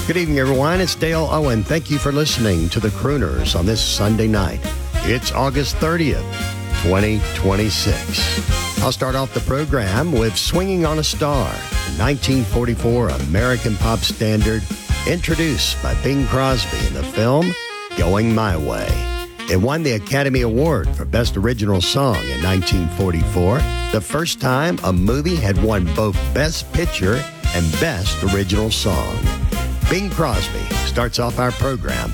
Good evening, everyone. It's Dale Owen. Thank you for listening to the Crooners on this Sunday night. It's August 30th, 2026. I'll start off the program with Swinging on a Star, a 1944 American pop standard introduced by Bing Crosby in the film Going My Way. It won the Academy Award for Best Original Song in 1944, the first time a movie had won both Best Picture and Best Original Song. Bing Crosby starts off our program